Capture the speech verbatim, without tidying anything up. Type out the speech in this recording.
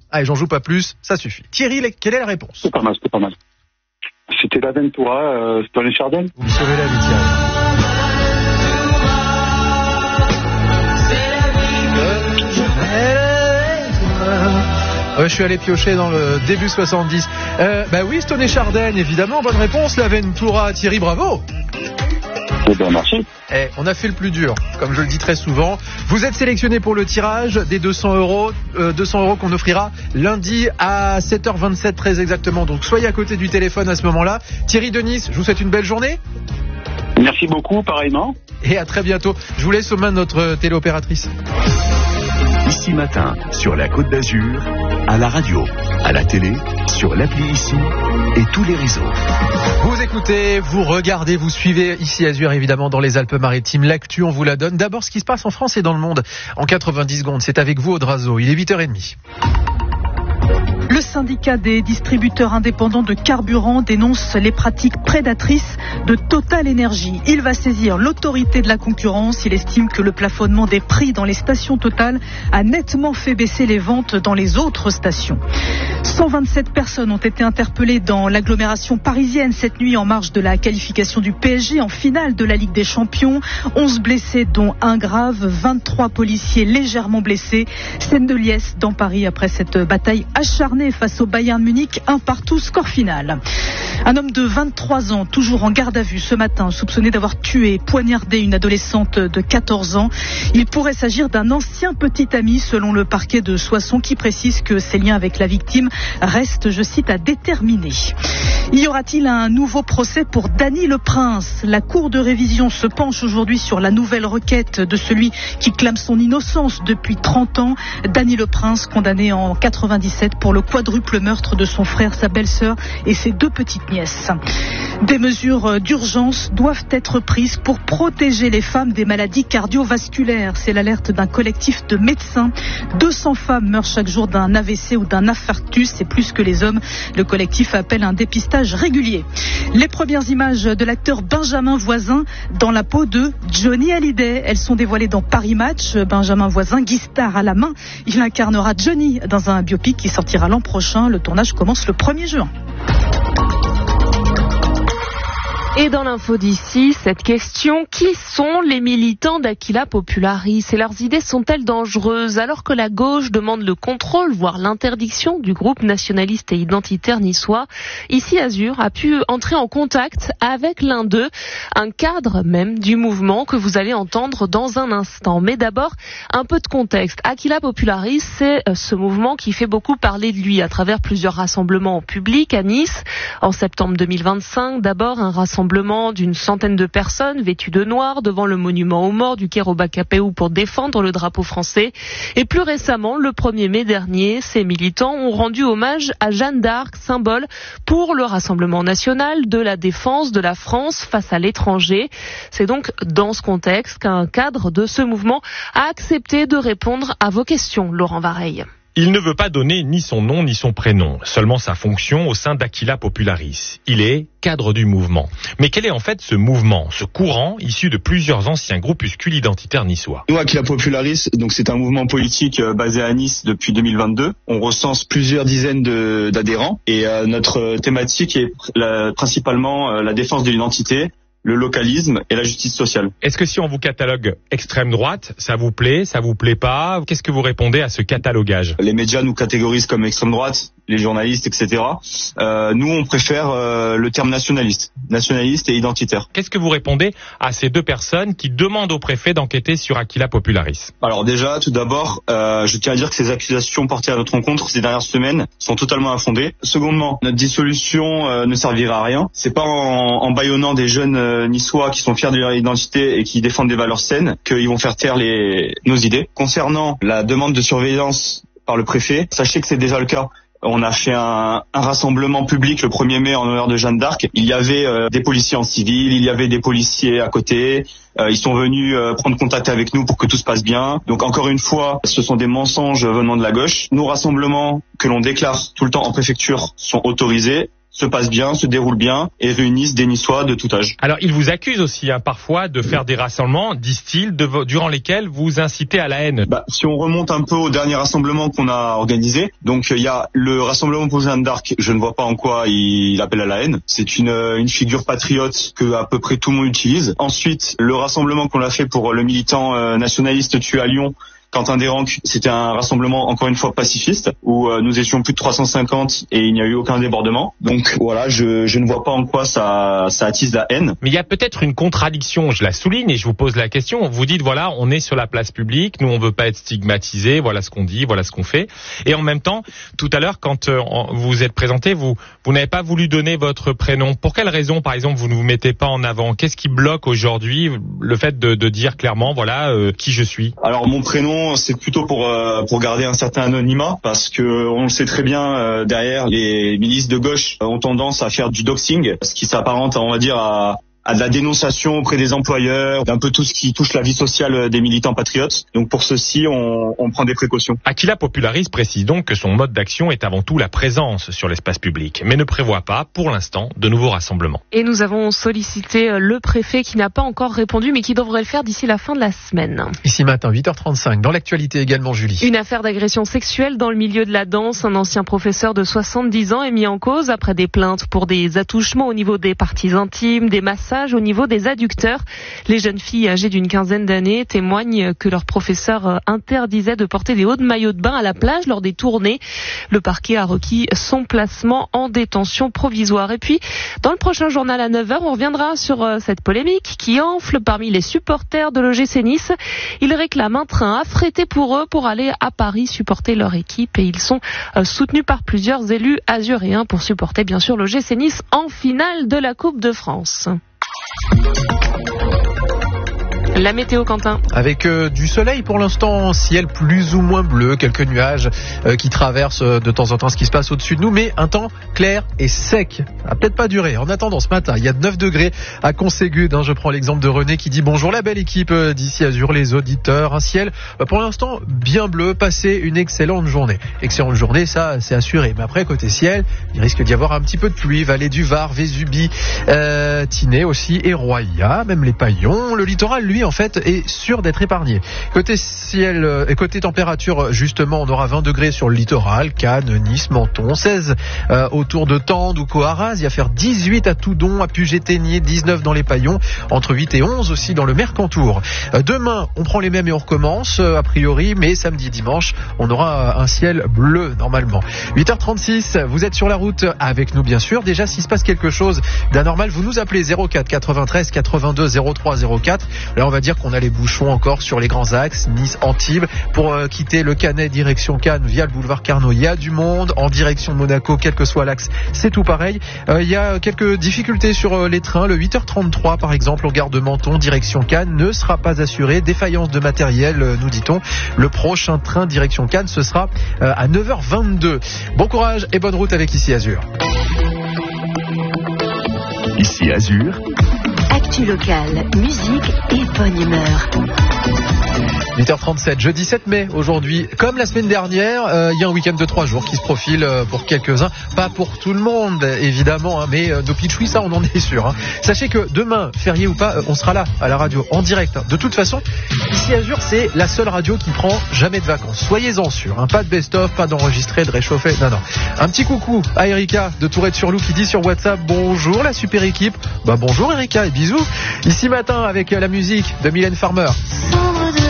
Allez, j'en joue pas plus, ça suffit. Thierry, quelle est la réponse? C'est pas mal, c'est pas mal. C'était l'Aventura, euh, Stone et Chardin. Vous me sauvez la vie, Thierry. Euh, je suis allé piocher dans le début soixante-dix. Euh, bah oui, Stone et Chardin, évidemment, bonne réponse. L'Aventura, Thierry, bravo. Eh bien, merci. Eh, on a fait le plus dur, comme je le dis très souvent. Vous êtes sélectionné pour le tirage des deux cents euros, euh, deux cents euros qu'on offrira lundi à sept heures vingt-sept très exactement. Donc soyez à côté du téléphone à ce moment-là. Thierry de Nice, je vous souhaite une belle journée. Merci beaucoup, pareillement. Et à très bientôt. Je vous laisse aux mains de notre téléopératrice. Ici Matin, sur la Côte d'Azur, à la radio, à la télé, sur l'appli Ici et tous les réseaux. Vous écoutez, vous regardez, vous suivez Ici Azur évidemment dans les Alpes-Maritimes. L'actu, on vous la donne. D'abord, ce qui se passe en France et dans le monde en quatre-vingt-dix secondes. C'est avec vous, Audrazo. Il est huit heures trente. Le syndicat des distributeurs indépendants de carburant dénonce les pratiques prédatrices de Total Energy. Il va saisir l'autorité de la concurrence. Il estime que le plafonnement des prix dans les stations Total a nettement fait baisser les ventes dans les autres stations. cent vingt-sept personnes ont été interpellées dans l'agglomération parisienne cette nuit en marge de la qualification du P S G en finale de la Ligue des Champions. onze blessés dont un grave, vingt-trois policiers légèrement blessés. Scène de liesse dans Paris après cette bataille acharnée face au Bayern Munich, un partout, score final. Un homme de vingt-trois ans, toujours en garde à vue ce matin, soupçonné d'avoir tué et poignardé une adolescente de quatorze ans. Il pourrait s'agir d'un ancien petit ami, selon le parquet de Soissons, qui précise que ses liens avec la victime restent, je cite, à déterminer. Y aura-t-il un nouveau procès pour Dany Le Prince? La Cour de révision se penche aujourd'hui sur la nouvelle requête de celui qui clame son innocence depuis trente ans. Dany Le Prince, condamné en quatre-vingt-dix-sept pour le quadruple meurtre de son frère, sa belle-sœur et ses deux petites nièces. Des mesures d'urgence doivent être prises pour protéger les femmes des maladies cardiovasculaires. C'est l'alerte d'un collectif de médecins. deux cents femmes meurent chaque jour d'un A V C ou d'un infarctus. C'est plus que les hommes. Le collectif appelle un dépistage régulier. Les premières images de l'acteur Benjamin Voisin dans la peau de Johnny Hallyday. Elles sont dévoilées dans Paris Match. Benjamin Voisin, guitare à la main, il incarnera Johnny dans un biopic qui sortira l'an prochain. Le tournage commence le premier juin. Et dans l'info d'ici, cette question, qui sont les militants d'Aquila Popularis et leurs idées sont-elles dangereuses alors que la gauche demande le contrôle, voire l'interdiction du groupe nationaliste et identitaire niçois? Ici Azur a pu entrer en contact avec l'un d'eux, un cadre même du mouvement que vous allez entendre dans un instant. Mais d'abord, un peu de contexte. Aquila Popularis, c'est ce mouvement qui fait beaucoup parler de lui à travers plusieurs rassemblements publics à Nice. En septembre deux mille vingt-cinq, d'abord un rassemblement d'une centaine de personnes vêtues de noir devant le monument aux morts du quai Robacapéou pour défendre le drapeau français. Et plus récemment, le premier mai dernier, ces militants ont rendu hommage à Jeanne d'Arc, symbole pour le Rassemblement national de la défense de la France face à l'étranger. C'est donc dans ce contexte qu'un cadre de ce mouvement a accepté de répondre à vos questions, Laurent Vareille. Il ne veut pas donner ni son nom ni son prénom, seulement sa fonction au sein d'Aquila Popularis. Il est cadre du mouvement. Mais quel est en fait ce mouvement, ce courant issu de plusieurs anciens groupuscules identitaires niçois? Nous, Aquila Popularis, donc c'est un mouvement politique euh, basé à Nice depuis deux mille vingt-deux. On recense plusieurs dizaines de, d'adhérents et euh, notre thématique est la, principalement euh, la défense de l'identité, le localisme et la justice sociale. Est-ce que si on vous catalogue extrême droite, ça vous plaît, ça vous plaît pas? Qu'est-ce que vous répondez à ce catalogage? Les médias nous catégorisent comme extrême droite, les journalistes, et cetera. Euh, nous, on préfère euh, le terme nationaliste, nationaliste et identitaire. Qu'est-ce que vous répondez à ces deux personnes qui demandent au préfet d'enquêter sur Aquila Popularis? Alors déjà, tout d'abord, euh, je tiens à dire que ces accusations portées à notre rencontre ces dernières semaines sont totalement infondées. Secondement, notre dissolution euh, ne servira à rien. C'est pas en, en bâillonnant des jeunes euh, niçois qui sont fiers de leur identité et qui défendent des valeurs saines qu'ils vont faire taire les, nos idées. Concernant la demande de surveillance par le préfet, sachez que c'est déjà le cas. On a fait un, un rassemblement public le premier mai en honneur de Jeanne d'Arc. Il y avait euh, des policiers en civil, il y avait des policiers à côté. Euh, ils sont venus euh, prendre contact avec nous pour que tout se passe bien. Donc encore une fois, ce sont des mensonges venant de la gauche. Nos rassemblements que l'on déclare tout le temps en préfecture sont autorisés, se passe bien, se déroule bien et réunissent des Niçois de tout âge. Alors, ils vous accusent aussi hein, parfois de faire des rassemblements, disent-ils, de, durant lesquels vous incitez à la haine. Bah, si on remonte un peu au dernier rassemblement qu'on a organisé, donc il y a le rassemblement pour Jeanne d'Arc, je ne vois pas en quoi il appelle à la haine. C'est une, une figure patriote que à peu près tout le monde utilise. Ensuite, le rassemblement qu'on a fait pour le militant euh, nationaliste tué à Lyon, Quentin Desranques, c'était un rassemblement encore une fois pacifiste où euh, nous étions plus de trois cent cinquante et il n'y a eu aucun débordement. Donc voilà, je, je ne vois pas en quoi ça, ça attise la haine. Mais il y a peut-être une contradiction, je la souligne et je vous pose la question. Vous dites voilà, on est sur la place publique, nous on veut pas être stigmatisés, voilà ce qu'on dit, voilà ce qu'on fait. Et en même temps, tout à l'heure quand euh, vous vous êtes présenté, vous vous n'avez pas voulu donner votre prénom. Pour quelle raison, par exemple, vous ne vous mettez pas en avant? Qu'est-ce qui bloque aujourd'hui le fait de, de dire clairement voilà euh, qui je suis? Alors mon prénom, c'est plutôt pour euh, pour garder un certain anonymat parce que on le sait très bien euh, derrière les milices de gauche ont tendance à faire du doxing, ce qui s'apparente on va dire à à de la dénonciation auprès des employeurs, d'un peu tout ce qui touche la vie sociale des militants patriotes. Donc pour ceci, on, on prend des précautions. Aquila Popularis précise donc que son mode d'action est avant tout la présence sur l'espace public, mais ne prévoit pas, pour l'instant, de nouveaux rassemblements. Et nous avons sollicité le préfet qui n'a pas encore répondu, mais qui devrait le faire d'ici la fin de la semaine. Ici matin, huit heures trente-cinq, dans l'actualité également, Julie. Une affaire d'agression sexuelle dans le milieu de la danse. Un ancien professeur de soixante-dix ans est mis en cause après des plaintes pour des attouchements au niveau des parties intimes, des massages au niveau des adducteurs. Les jeunes filles âgées d'une quinzaine d'années témoignent que leur professeur interdisait de porter des hauts de maillot de bain à la plage lors des tournées. Le parquet a requis son placement en détention provisoire. Et puis, dans le prochain journal à neuf heures, on reviendra sur cette polémique qui enfle parmi les supporters de l'O G C Nice. Ils réclament un train affrété pour eux pour aller à Paris supporter leur équipe et ils sont soutenus par plusieurs élus azuréens pour supporter bien sûr l'O G C Nice en finale de la Coupe de France. La météo, Quentin. Avec euh, du soleil pour l'instant, ciel plus ou moins bleu, quelques nuages euh, qui traversent euh, de temps en temps ce qui se passe au-dessus de nous, mais un temps clair et sec. Ça va peut-être pas durer. En attendant, ce matin, il y a neuf degrés à Conségude. Hein. Je prends l'exemple de René qui dit bonjour la belle équipe euh, d'ici Azur, les auditeurs. Un ciel euh, pour l'instant bien bleu. Passez une excellente journée. Excellente journée, ça c'est assuré. Mais après, côté ciel, il risque d'y avoir un petit peu de pluie. Vallée du Var, Vésubie, euh, Tinée aussi et Roya, même les Paillons. Le littoral, lui, en fait, est sûr d'être épargné. Côté ciel et côté température, justement, on aura vingt degrés sur le littoral, Cannes, Nice, Menton, seize euh, autour de Tende ou Coaraz, il va faire dix-huit à Toudon, à Puget-Théniers, dix-neuf dans les Paillons, entre huit et onze aussi dans le Mercantour. Euh, demain, on prend les mêmes et on recommence, euh, a priori, mais samedi, dimanche, on aura un ciel bleu, normalement. huit heures trente-six, vous êtes sur la route avec nous, bien sûr. Déjà, s'il se passe quelque chose d'anormal, vous nous appelez zéro quatre quatre-vingt-treize quatre-vingt-deux zéro trois zéro quatre. Là, on va dire qu'on a les bouchons encore sur les grands axes, Nice-Antibes. Pour euh, quitter le Canet direction Cannes via le boulevard Carnot, il y a du monde. En direction de Monaco, quel que soit l'axe, c'est tout pareil. Euh, il y a quelques difficultés sur euh, les trains. Le huit heures trente-trois, par exemple, en gare de Menton, direction Cannes, ne sera pas assuré. Défaillance de matériel, euh, nous dit-on. Le prochain train direction Cannes, ce sera euh, à neuf heures vingt-deux. Bon courage et bonne route avec Ici Azur. Ici Azur. Actu locale, musique et bonne humeur. huit heures trente-sept, jeudi sept mai aujourd'hui. Comme la semaine dernière, euh, il y a un week-end de trois jours qui se profile euh, pour quelques-uns. Pas pour tout le monde, évidemment, hein, mais euh, nos pitchouis, ça, on en est sûr. Hein. Sachez que demain, férié ou pas, euh, on sera là, à la radio, en direct. Hein. De toute façon, Ici Azur, c'est la seule radio qui prend jamais de vacances. Soyez-en sûrs. Hein. Pas de best-of, pas d'enregistré, de réchauffé. Non, non. Un petit coucou à Erika de Tourette-sur-Loup qui dit sur WhatsApp, bonjour la super équipe. Bah bonjour Erika et bisous. Ici matin avec la musique de Mylène Farmer.